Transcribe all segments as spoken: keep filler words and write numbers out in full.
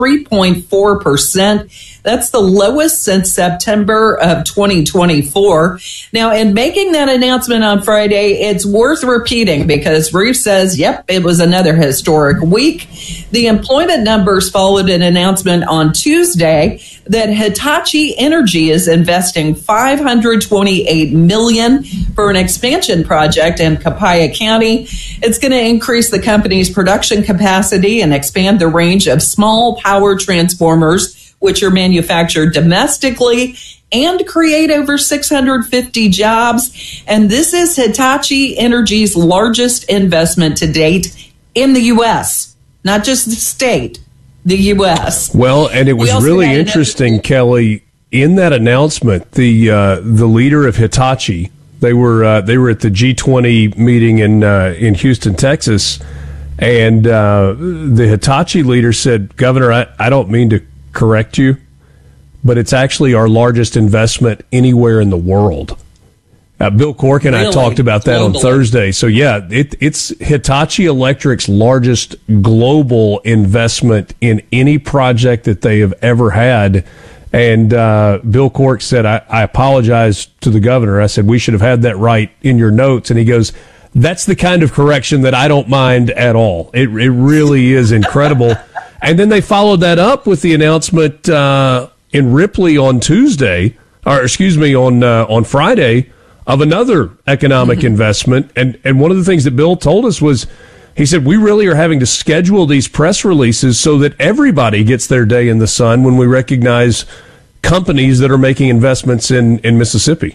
three point four percent. That's the lowest since September of twenty twenty-four. Now, in making that announcement on Friday, it's worth repeating because Reeves says, yep, it was another historic week. The employment numbers followed an announcement on Tuesday that Hitachi Energy is investing five hundred twenty-eight million dollars for an expansion project in Copiah County. It's going to increase the company's production capacity and expand the range of small power transformers, which are manufactured domestically, and create over six hundred fifty jobs. And this is Hitachi Energy's largest investment to date in the U S, not just the state, the U S. Well, and it was really interesting, another- Kelly, in that announcement, the uh, the leader of Hitachi, they were uh, they were at the G twenty meeting in uh, in Houston, Texas, and uh, the Hitachi leader said, "Governor, I, I don't mean to correct you, but it's actually our largest investment anywhere in the world." Uh, Bill Cork and really? I talked about that Globally. on Thursday. So, yeah, it, it's Hitachi Electric's largest global investment in any project that they have ever had. And uh, Bill Cork said, I, I apologize to the governor. I said, we should have had that right in your notes. And he goes, that's the kind of correction that I don't mind at all. It, it really is incredible. And then they followed that up with the announcement uh, in Ripley on Tuesday, or excuse me, on uh, on Friday, of another economic mm-hmm. investment. And and one of the things that Bill told us was, he said, we really are having to schedule these press releases so that everybody gets their day in the sun when we recognize companies that are making investments in, in Mississippi.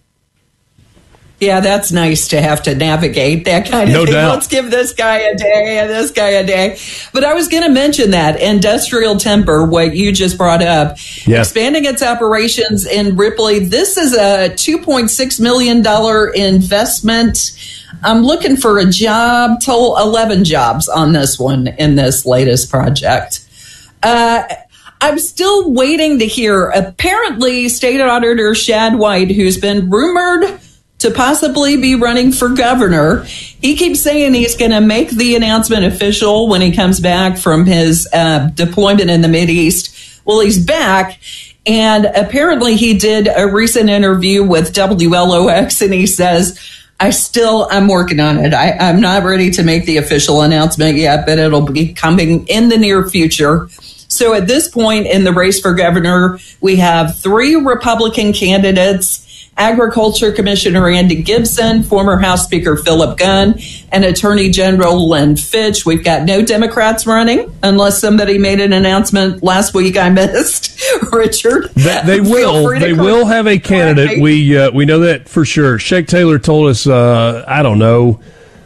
Yeah, that's nice to have to navigate that kind of no thing. Doubt. Let's give this guy a day and this guy a day. But I was going to mention that industrial timber, what you just brought up, yes. expanding its operations in Ripley. This is a two point six million dollars investment. I'm looking for a job, total eleven jobs on this one in this latest project. Uh, I'm still waiting to hear. Apparently, State Auditor Shad White, who's been rumored to possibly be running for governor, he keeps saying he's going to make the announcement official when he comes back from his uh, deployment in the Mideast. Well, he's back, and apparently he did a recent interview with W L O X, and he says, I still, I'm working on it. I, I'm not ready to make the official announcement yet, but it'll be coming in the near future. So at this point in the race for governor, we have three Republican candidates: Agriculture Commissioner Andy Gibson, former House Speaker Philip Gunn, and Attorney General Lynn Fitch. We've got no Democrats running, unless somebody made an announcement last week I missed. Richard, that they will. They will have a candidate. We uh, we know that for sure. Shake Taylor told us, uh, I don't know,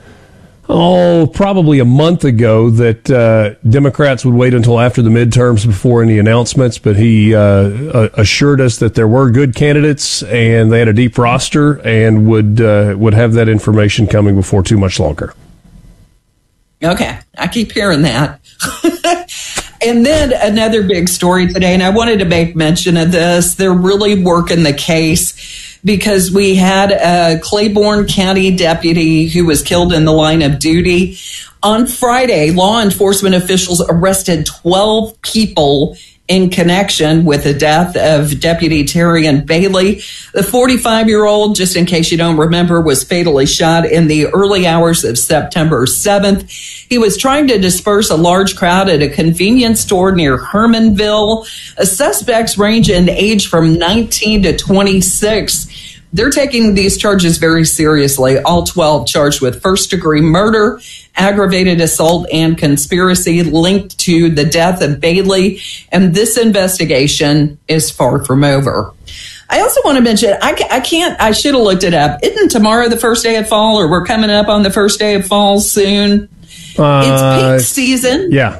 oh, probably a month ago that uh, Democrats would wait until after the midterms before any announcements, but he uh, assured us that there were good candidates and they had a deep roster and would uh, would have that information coming before too much longer. Okay, I keep hearing that. And then another big story today, and I wanted to make mention of this. They're really working the case because we had a Claiborne County deputy who was killed in the line of duty. On Friday, law enforcement officials arrested twelve people in connection with the death of Deputy Terrian Bailey. The forty-five-year-old, just in case you don't remember, was fatally shot in the early hours of September seventh. He was trying to disperse a large crowd at a convenience store near Hermanville. Suspects range in age from nineteen to twenty-six. They're taking these charges very seriously. All twelve charged with first-degree murder, aggravated assault, and conspiracy linked to the death of Bailey. And this investigation is far from over. I also want to mention, I, I can't, I should have looked it up. Isn't tomorrow the first day of fall, or we're coming up on the first day of fall soon? Uh, it's peak season. Yeah.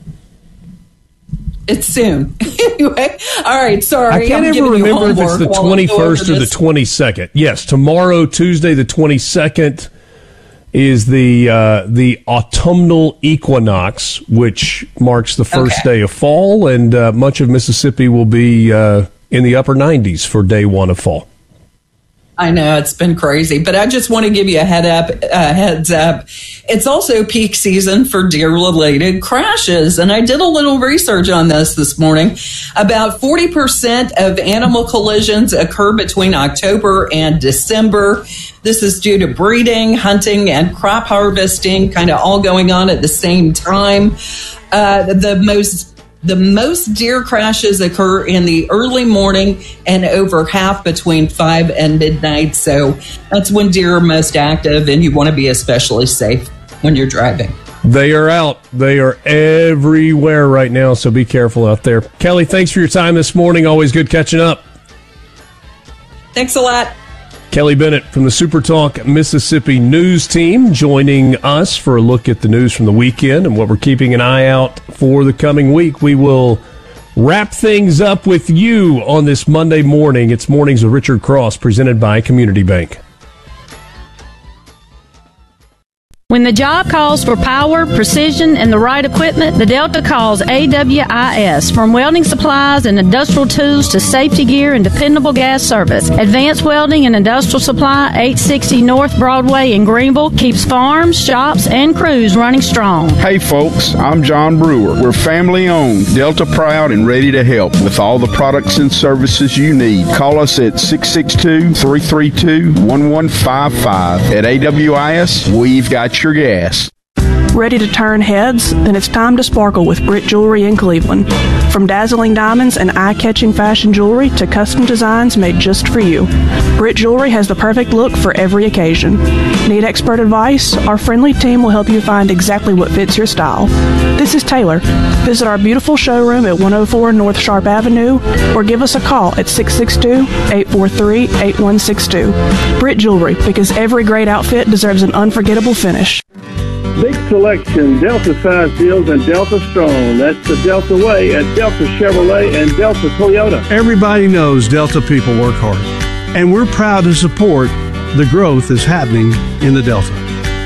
It's soon. Anyway, all right, sorry. I can't I'm ever remember if it's the twenty-first or the this. twenty-second. Yes, tomorrow, Tuesday, the twenty-second, is the uh, the autumnal equinox, which marks the first Okay. day of fall, and uh, much of Mississippi will be uh, in the upper nineties for day one of fall. I know it's been crazy, but I just want to give you a head up, uh, heads up. It's also peak season for deer-related crashes, and I did a little research on this this morning. About forty percent of animal collisions occur between October and December. This is due to breeding, hunting, and crop harvesting, kind of all going on at the same time. Uh, the most The most deer crashes occur in the early morning and over half between five and midnight. So that's when deer are most active, and you want to be especially safe when you're driving. They are out. They are everywhere right now, so be careful out there. Kelly, thanks for your time this morning. Always good catching up. Thanks a lot. Kelly Bennett from the Super Talk Mississippi News Team joining us for a look at the news from the weekend and what we're keeping an eye out for the coming week. We will wrap things up with you on this Monday morning. It's Mornings with Richard Cross, presented by Community Bank. When the job calls for power, precision, and the right equipment, the Delta calls A W I S. From welding supplies and industrial tools to safety gear and dependable gas service, Advanced Welding and Industrial Supply, eight sixty North Broadway in Greenville, keeps farms, shops, and crews running strong. Hey folks, I'm John Brewer. We're family owned, Delta proud, and ready to help with all the products and services you need. Call us at six six two, three three two, one one five five. At A W I S, we've got your gas. Ready to turn heads? Then it's time to sparkle with Britt Jewelry in Cleveland. From dazzling diamonds and eye-catching fashion jewelry to custom designs made just for you, Britt Jewelry has the perfect look for every occasion. Need expert advice? Our friendly team will help you find exactly what fits your style. This is Taylor. Visit our beautiful showroom at one oh four North Sharp Avenue or give us a call at six six two, eight four three, eight one six two. Britt Jewelry, because every great outfit deserves an unforgettable finish. Big selection, Delta size deals, and Delta Strong. That's the Delta way at Delta Chevrolet and Delta Toyota. Everybody knows Delta people work hard, and we're proud to support the growth that's happening in the Delta.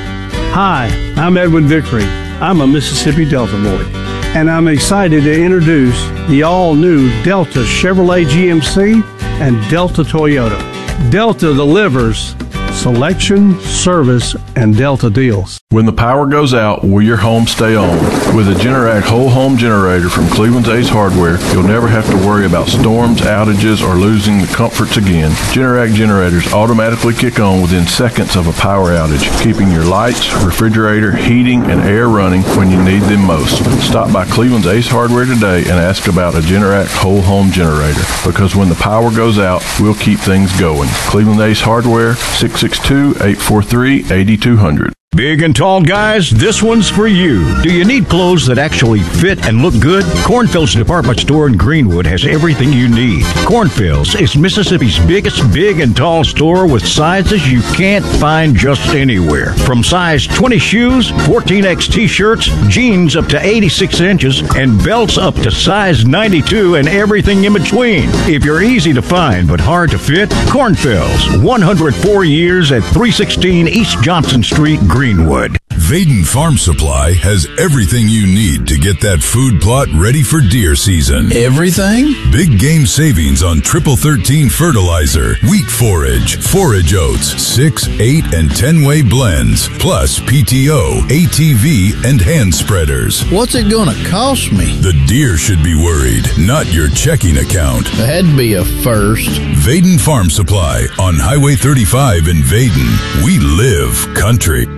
Hi, I'm Edwin Vickery. I'm a Mississippi Delta boy, and I'm excited to introduce the all-new Delta Chevrolet G M C and Delta Toyota. Delta delivers selection, service, and Delta deals. When the power goes out, will your home stay on? With a Generac whole home generator from Cleveland's Ace Hardware, you'll never have to worry about storms, outages, or losing the comforts again. Generac generators automatically kick on within seconds of a power outage, keeping your lights, refrigerator, heating, and air running when you need them most. Stop by Cleveland's Ace Hardware today and ask about a Generac whole home generator, because when the power goes out, we'll keep things going. Cleveland Ace Hardware, six six two, eight four three, eight two zero zero. Big and tall guys, this one's for you. Do you need clothes that actually fit and look good? Cornfield's department store in Greenwood has everything you need. Cornfield's is Mississippi's biggest big and tall store with sizes you can't find just anywhere. From size twenty shoes, fourteen X t-shirts, jeans up to eighty-six inches, and belts up to size ninety-two and everything in between. If you're easy to find but hard to fit, Cornfield's, one hundred four years at three sixteen East Johnson Street, Greenwood. Vaden Farm Supply has everything you need to get that food plot ready for deer season. Everything? Big game savings on triple thirteen fertilizer, wheat forage, forage oats, six, eight, and ten-way blends, plus P T O, A T V, and hand spreaders. What's it gonna cost me? The deer should be worried, not your checking account. That'd be a first. Vaden Farm Supply on Highway thirty-five in Vaden. We live country.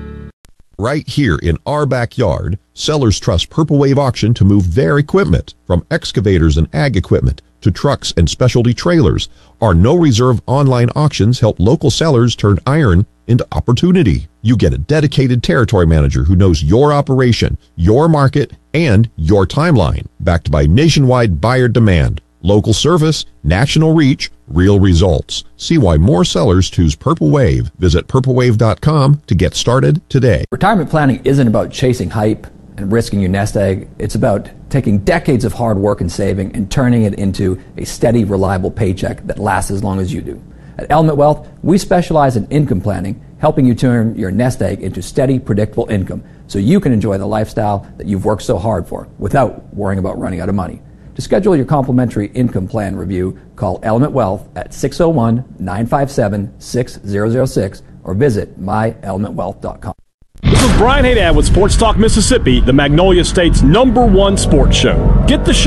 Right here in our backyard, sellers trust Purple Wave Auction to move their equipment, from excavators and ag equipment to trucks and specialty trailers. Our no-reserve online auctions help local sellers turn iron into opportunity. You get a dedicated territory manager who knows your operation, your market, and your timeline, backed by nationwide buyer demand. Local service, national reach, real results. See why more sellers choose Purple Wave. Visit purple wave dot com to get started today. Retirement planning isn't about chasing hype and risking your nest egg. It's about taking decades of hard work and saving and turning it into a steady, reliable paycheck that lasts as long as you do. At Element Wealth, we specialize in income planning, helping you turn your nest egg into steady, predictable income so you can enjoy the lifestyle that you've worked so hard for without worrying about running out of money. To schedule your complimentary income plan review, call Element Wealth at six oh one, nine five seven, six zero zero six or visit my element wealth dot com. This is Brian Haydad with Sports Talk Mississippi, the Magnolia State's number one sports show. Get the show